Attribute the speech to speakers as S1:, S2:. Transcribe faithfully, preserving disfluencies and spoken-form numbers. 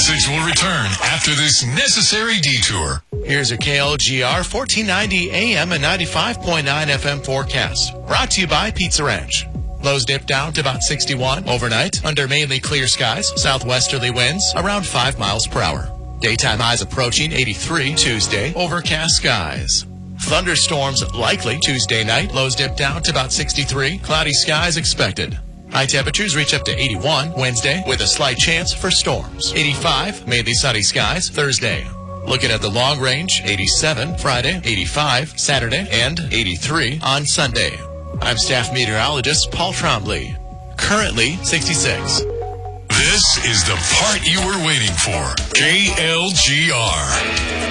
S1: message will return after this necessary detour.
S2: Here's your K L G R fourteen ninety A M and ninety-five point nine F M forecast. Brought to you by Pizza Ranch. Lows dip down to about sixty-one overnight under mainly clear skies. Southwesterly winds around five miles per hour. Daytime highs approaching eighty-three Tuesday. Overcast skies. Thunderstorms likely Tuesday night. Lows dip down to about sixty-three. Cloudy skies expected. High temperatures reach up to eighty-one Wednesday with a slight chance for storms. eighty-five, mainly sunny skies Thursday. Looking at the long range, eighty-seven Friday, eighty-five Saturday, and eighty-three on Sunday. I'm staff meteorologist Paul Trombley. Currently sixty-six.
S1: This is the part you were waiting for. K L G R.